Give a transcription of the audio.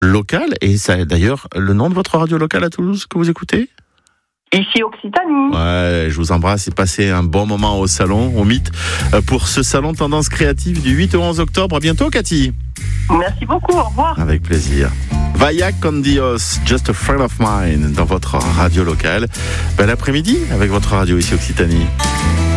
locale. Et c'est d'ailleurs le nom de votre radio locale à Toulouse que vous écoutez ? Ici Occitanie. Ouais, je vous embrasse et passez un bon moment au salon, au Mythe, pour ce salon Tendance Créative du 8 au 11 octobre. À bientôt, Cathy. Merci beaucoup, au revoir. Avec plaisir. Vaya con Dios, Just a Friend of Mine, dans votre radio locale. Bel après-midi avec votre radio ici Occitanie.